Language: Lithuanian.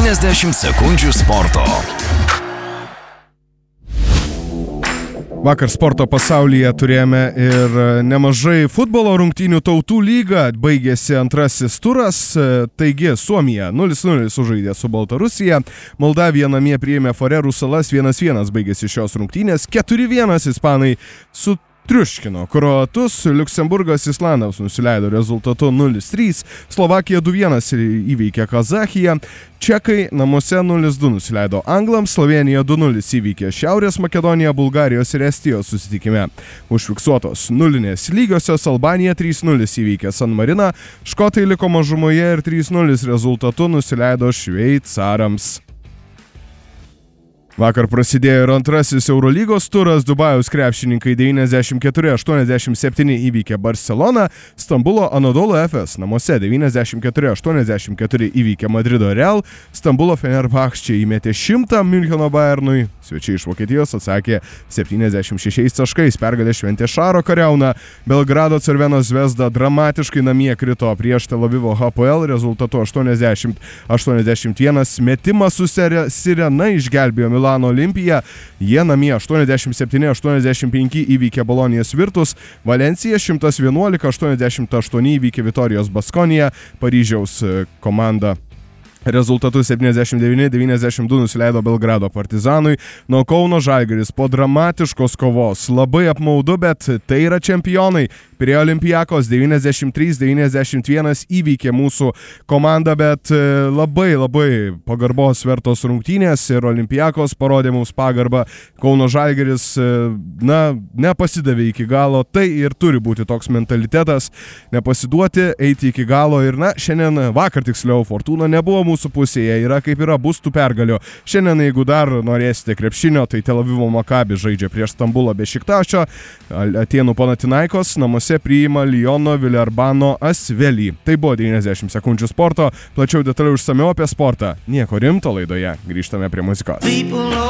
90 sekundžių sporto. Vakar sporto pasaulyje turėjome ir nemažai futbolo rungtynių. Tautų lyga baigėsi antrasis turas, taigi Suomija 0-0 sužaidė su Baltarusija, Moldavija namie priėmė Farerų salas, 1-1 baigėsi šios rungtynės, 4-1 ispanai sutriuškino kroatus, Liuksemburgas Islandams nusileido rezultatu 0-3, Slovakija 2-1 įveikė Kazachiją, Čekai namuose 0-2 nusileido anglams, Slovėnija 2-0 įveikė Šiaurės Makedoniją, Bulgarijos ir Estijos susitikime. Užfiksuotos nulinės lygiosios, Albanija 3-0 įveikė San Mariną, škotai liko mažumoje ir 3-0 rezultatu nusileido šveicarams. Vakar prasidėjo ir antrasis Eurolygos turas, Dubajaus krepšininkai 94-87 įveikė Barceloną, Stambulo Anadolu Efes namuose 94-84 įveikė Madrido Real, Stambulo Fenerbahče įmetė 100 Miuncheno Bayernui, svečiai iš Vokietijos atsakė 76 taškais, pergalę šventė Šaro Kariauna, Belgrado Cerveno Zvezda dramatiškai namie krito prieš Tel Avivo HPL rezultatu 80-81, metimą su Sirena išgelbėjo Milano Olimpija, jie namie 87-85 įveikė Bolonijos Virtus, Valencija 111-88 įveikė Vitorijos Baskoniją, Paryžiaus komanda rezultatu 79-92 nusileido Belgrado Partizanui, nuo Kauno Žalgiris po dramatiškos kovos labai apmaudu, bet tai yra čempionai. Prie Olimpiakos 93-91 įveikė mūsų komandą, bet labai pagarbos vertos rungtynės ir Olimpiakos parodė mums pagarbą. Kauno Žalgiris nepasidavė iki galo, tai ir turi būti toks mentalitetas, nepasiduoti, eiti iki galo ir šiandien vakar tiksliau Fortuna nebuvo mūsų pusėje, yra kaip yra, bus tų pergalių. Šiandien, jeigu dar norėsite krepšinio, tai Tel Avivo Maccabi žaidžia prieš Stambulo Bešiktašą, Atėnų Panathinaikos namuose priima Liono Vilarbano Asvelį. Tai buvo 90 sekundžių sporto, plačiau detaliau išsamiau apie sportą. Nieko rimto laidoje, grįžtame prie muzikos.